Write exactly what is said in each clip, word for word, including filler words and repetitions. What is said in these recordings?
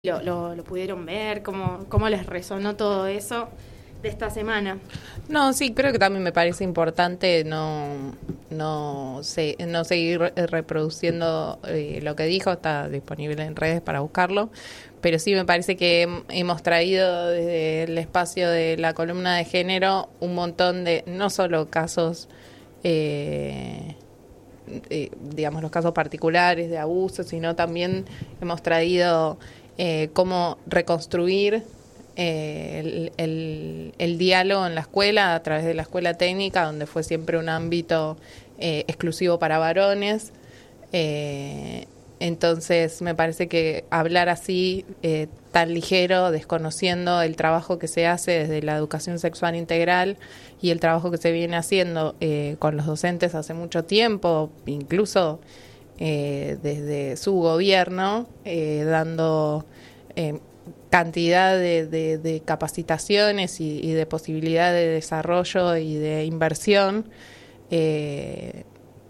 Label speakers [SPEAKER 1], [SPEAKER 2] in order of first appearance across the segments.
[SPEAKER 1] lo, lo, lo pudieron ver, cómo, cómo les resonó todo eso de esta semana.
[SPEAKER 2] No, sí, creo que también me parece importante no no, se, no seguir reproduciendo eh, lo que dijo, está disponible en redes para buscarlo, pero sí me parece que hemos traído desde el espacio de la columna de género un montón de, no solo casos, eh, eh, digamos, los casos particulares de abuso, sino también hemos traído eh, cómo reconstruir Eh, el, el, el diálogo en la escuela a través de la escuela técnica, donde fue siempre un ámbito eh, exclusivo para varones. Eh, entonces me parece que hablar así, eh, tan ligero, desconociendo el trabajo que se hace desde la educación sexual integral y el trabajo que se viene haciendo eh, con los docentes hace mucho tiempo, incluso eh, desde su gobierno, eh, dando eh, cantidad de, de, de capacitaciones y, y de posibilidad de desarrollo y de inversión, eh,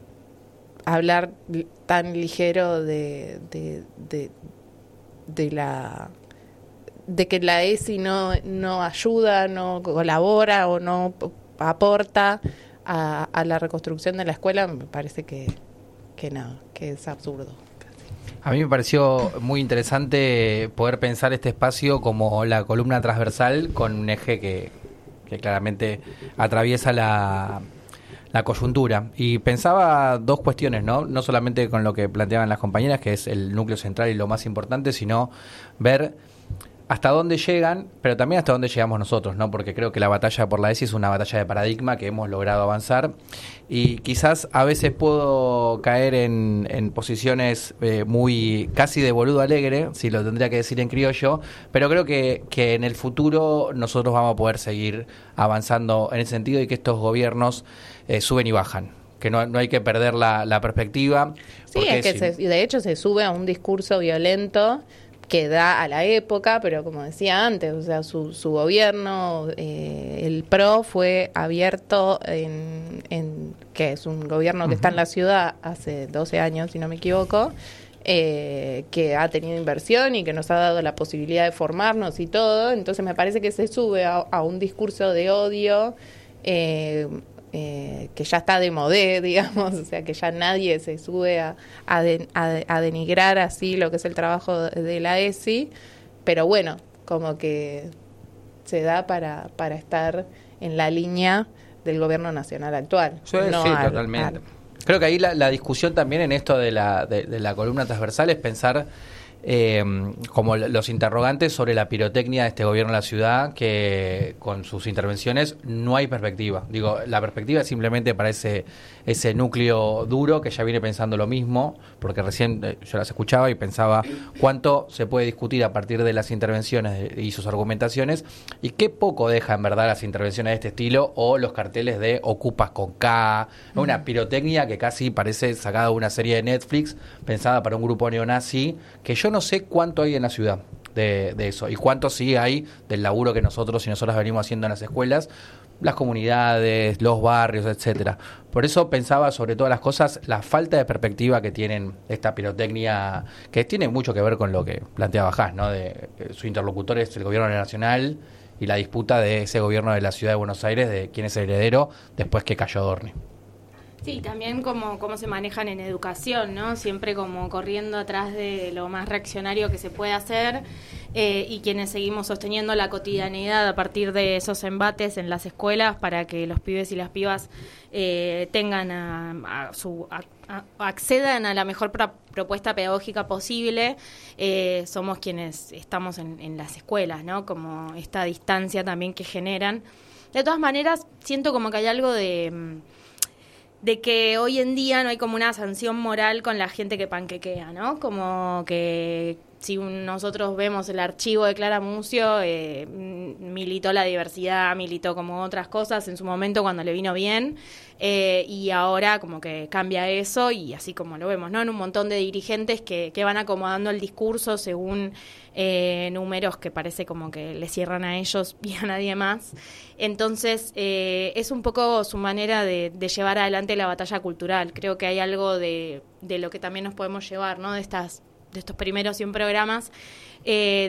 [SPEAKER 2] hablar tan ligero de, de, de, de la de que la E S I no, no ayuda, no colabora o no aporta a, a la reconstrucción de la escuela, me parece que, que no, que es absurdo.
[SPEAKER 3] A mí me pareció muy interesante poder pensar este espacio como la columna transversal con un eje que, que claramente atraviesa la, la coyuntura. Y pensaba dos cuestiones, ¿no? No solamente con lo que planteaban las compañeras, que es el núcleo central y lo más importante, sino ver hasta dónde llegan, pero también hasta dónde llegamos nosotros, ¿no? Porque creo que la batalla por la E S I es una batalla de paradigma que hemos logrado avanzar y quizás a veces puedo caer en, en posiciones eh, muy casi de boludo alegre, si lo tendría que decir en criollo, pero creo que, que en el futuro nosotros vamos a poder seguir avanzando en ese sentido y que estos gobiernos eh, suben y bajan. Que no, no hay que perder la, la perspectiva.
[SPEAKER 2] Sí, es que si... se, de hecho se sube a un discurso violento que da a la época, pero como decía antes, o sea, su, su gobierno, eh, el P R O fue abierto en, en que es un gobierno que uh-huh. está en la ciudad hace doce años, si no me equivoco, eh, que ha tenido inversión y que nos ha dado la posibilidad de formarnos y todo, entonces me parece que se sube a, a un discurso de odio, eh, Eh, que ya está de modé, digamos, o sea, que ya nadie se sube a, a, de, a, a denigrar así lo que es el trabajo de la E S I, pero bueno, como que se da para, para estar en la línea del gobierno nacional actual.
[SPEAKER 3] Sí,
[SPEAKER 2] no
[SPEAKER 3] sí
[SPEAKER 2] al,
[SPEAKER 3] totalmente.
[SPEAKER 2] Al...
[SPEAKER 3] Creo que ahí la, la discusión también en esto de la, de, de la columna transversal es pensar Eh, como los interrogantes sobre la pirotecnia de este gobierno de la ciudad, que con sus intervenciones no hay perspectiva. Digo, la perspectiva es simplemente para ese, ese núcleo duro que ya viene pensando lo mismo, porque recién eh, yo las escuchaba y pensaba cuánto se puede discutir a partir de las intervenciones de, y sus argumentaciones, y qué poco deja en verdad las intervenciones de este estilo o los carteles de Ocupas con K, una pirotecnia que casi parece sacada de una serie de Netflix pensada para un grupo neonazi, que yo no sé cuánto hay en la ciudad de, de eso y cuánto sí hay del laburo que nosotros y nosotras venimos haciendo en las escuelas, las comunidades, los barrios, etcétera. Por eso pensaba sobre todas las cosas la falta de perspectiva que tienen esta pirotecnia, que tiene mucho que ver con lo que planteaba Haas, ¿no? De eh, su interlocutor es el gobierno nacional y la disputa de ese gobierno de la ciudad de Buenos Aires de quién es el heredero después que cayó Dorni.
[SPEAKER 1] Sí, también como cómo se manejan en educación, ¿no? Siempre como corriendo atrás de lo más reaccionario que se puede hacer eh, y quienes seguimos sosteniendo la cotidianidad a partir de esos embates en las escuelas para que los pibes y las pibas eh, tengan a, a su a, a, accedan a la mejor pro, propuesta pedagógica posible. Eh, somos quienes estamos en, en las escuelas, ¿no? Como esta distancia también que generan. De todas maneras, siento como que hay algo de de que hoy en día no hay como una sanción moral con la gente que panquequea, ¿no? Como que si nosotros vemos el archivo de Clara Mucio, eh, militó la diversidad, militó como otras cosas en su momento cuando le vino bien, eh, y ahora como que cambia eso y así como lo vemos, ¿no? En un montón de dirigentes que, que van acomodando el discurso según eh, números que parece como que le cierran a ellos y a nadie más. Entonces, eh, es un poco su manera de, de llevar adelante la batalla cultural. Creo que hay algo de, de lo que también nos podemos llevar, ¿no? De estas de estos primeros cien programas, eh,